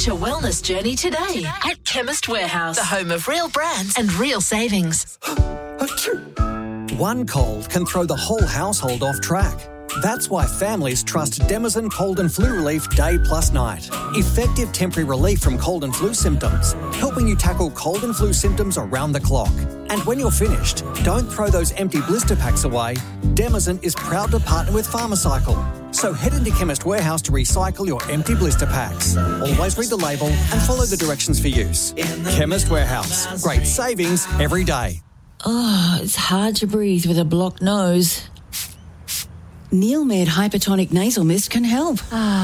Start your wellness journey today at Chemist Warehouse, the home of real brands and real savings. One cold can throw the whole household off track. That's why families trust Demazin Cold and Flu Relief Day plus Night. Effective temporary relief from cold and flu symptoms, helping you tackle cold and flu symptoms around the clock. And when you're finished, don't throw those empty blister packs away. Demazin is proud to partner with Pharmacycle. So head into Chemist Warehouse to recycle your empty blister packs. Always read the label and follow the directions for use. Chemist Warehouse. Great savings every day. Oh, it's hard to breathe with a blocked nose. Neilmed Hypertonic Nasal Mist can help.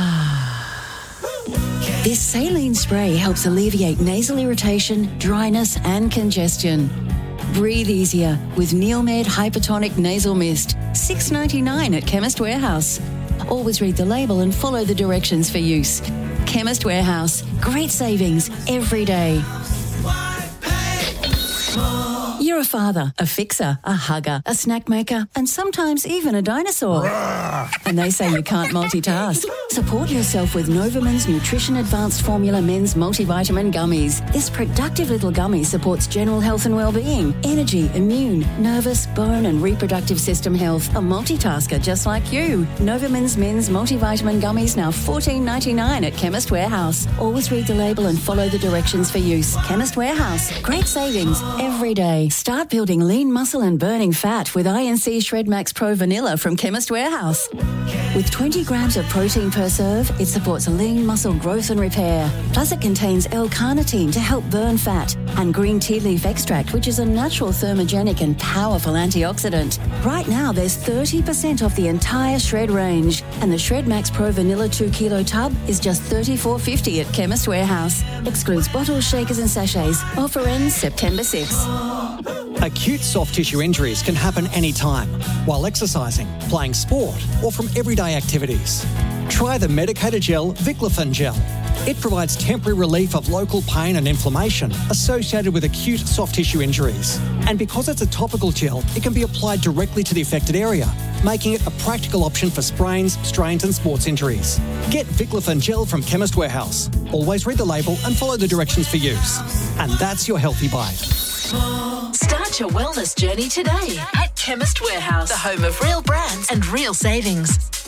This saline spray helps alleviate nasal irritation, dryness and congestion. Breathe easier with Neilmed Hypertonic Nasal Mist. $6.99 at Chemist Warehouse. Always read the label and follow the directions for use. Chemist Warehouse. Great savings every day. You're a father, a fixer, a hugger, a snack maker, and sometimes even a dinosaur. And they say you can't multitask. Support yourself with Novaman's Nutrition Advanced Formula Men's Multivitamin Gummies. This productive little gummy supports general health and well-being, energy, immune, nervous, bone and reproductive system health. A multitasker just like you. Novaman's Men's Multivitamin Gummies now $14.99 at Chemist Warehouse. Always read the label and follow the directions for use. Chemist Warehouse. Great savings every day. Start building lean muscle and burning fat with INC Shred Max Pro Vanilla from Chemist Warehouse. With 20 grams of protein per serve, it supports lean muscle growth and repair. Plus it contains L-carnitine to help burn fat and green tea leaf extract, which is a natural thermogenic and powerful antioxidant. Right now, there's 30% off the entire Shred range, and the Shred Max Pro Vanilla 2 kilo tub is just $34.50 at Chemist Warehouse. Excludes bottles, shakers and sachets. Offer ends September 6th. Acute soft tissue injuries can happen anytime, while exercising, playing sport, or from everyday activities. Try the Medicated Gel Viclofan Gel. It provides temporary relief of local pain and inflammation associated with acute soft tissue injuries. And because it's a topical gel, it can be applied directly to the affected area, making it a practical option for sprains, strains and sports injuries. Get Viclofan Gel from Chemist Warehouse. Always read the label and follow the directions for use. And that's your healthy bite. Start your wellness journey today at Chemist Warehouse, the home of real brands and real savings.